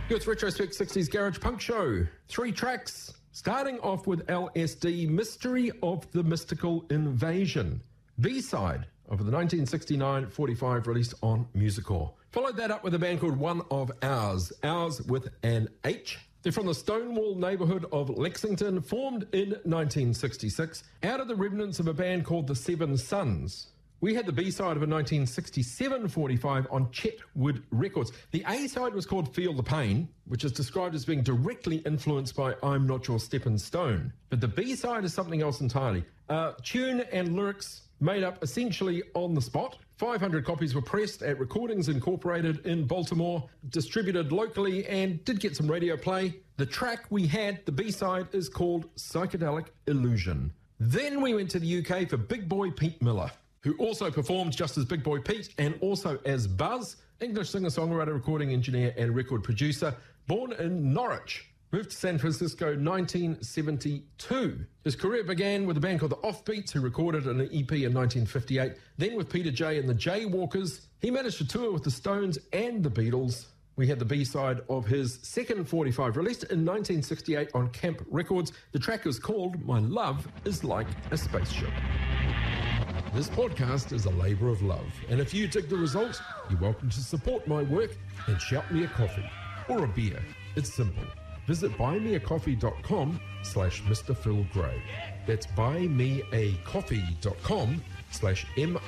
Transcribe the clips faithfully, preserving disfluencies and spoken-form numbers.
It's Retrospect sixties Garage Punk Show. Three tracks, starting off with L S D, Mystery of the Mystical Invasion. B-side of the nineteen sixty-nine forty-five released on Musicore. Followed that up with a band called One of Ours, Ours with an H. They're from the Stonewall neighbourhood of Lexington, formed in nineteen sixty-six, out of the remnants of a band called the Seven Sons. We had the B-side of a nineteen sixty-seven forty-five on Chetwood Records. The A-side was called Feel the Pain, which is described as being directly influenced by I'm Not Your Steppin' Stone. But the B-side is something else entirely. Uh, tune and lyrics made up essentially on the spot. five hundred copies were pressed at Recordings Incorporated in Baltimore, distributed locally, and did get some radio play. The track we had, the B-side, is called Psychedelic Illusion. Then we went to the U K for Big Boy Pete Miller, who also performed just as Big Boy Pete and also as Buzz, English singer-songwriter, recording engineer and record producer, born in Norwich. Moved to San Francisco nineteen seventy-two. His career began with a band called the Offbeats, who recorded an E P in nineteen fifty-eight. Then with Peter Jay and the Jaywalkers. He managed to tour with the Stones and the Beatles. We had the B-side of his second forty-five, released in nineteen sixty-eight on Camp Records. The track is called My Love is Like a Spaceship. This podcast is a labour of love, and if you dig the result, you're welcome to support my work and shout me a coffee or a beer. It's simple. Visit buymeacoffee.com slash Mr. Phil Gray. That's buymeacoffee.com slash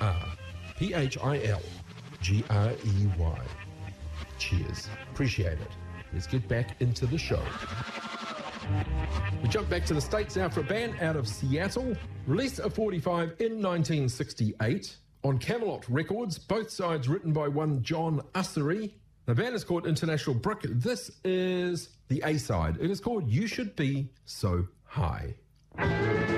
M-R-P-H-I-L-G-R-E-Y. Cheers. Appreciate it. Let's get back into the show. We jump back to the States now for a band out of Seattle. Released a forty-five in nineteen sixty-eight on Camelot Records, both sides written by one John Ussery. The band is called International Brick. This is the A-side. It is called You Should Be So High.